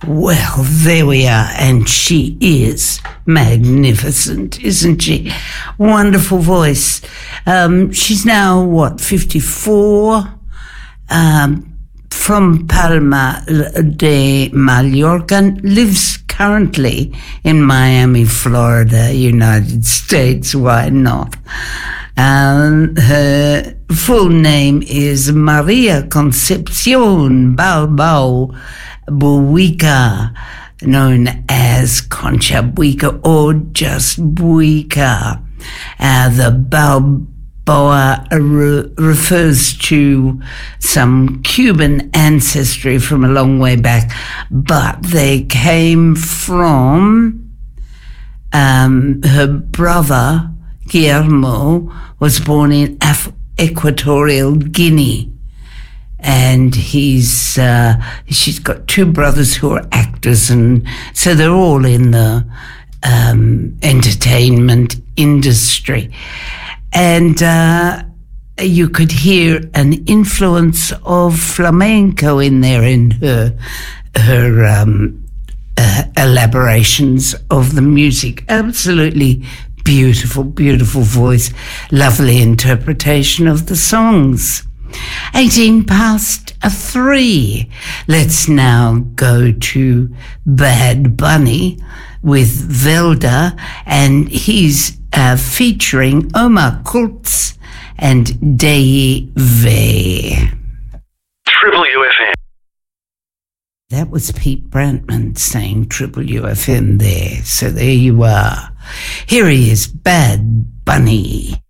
Well, there we are, and she is magnificent, isn't she? Wonderful voice. She's now, 54? From Palma de Mallorca, lives currently in Miami, Florida, United States. Why not? Her full name is Maria Concepcion Balbao Buica, known as Concha Buica or just Buica. The Balboa refers to some Cuban ancestry from a long way back, but they came from her brother Guillermo was born in Equatorial Guinea, and she's got two brothers who are actors, and so they're all in the entertainment industry. And you could hear an influence of flamenco in there in her elaborations of the music. Absolutely beautiful, beautiful voice, lovely interpretation of the songs. 3:18. Let's now go to Bad Bunny with Velda, and he's featuring Omar Kurtz and Dei V. Triple UFM. That was Pete Brantman saying Triple UFM there. So there you are. Here he is, Bad Bunny.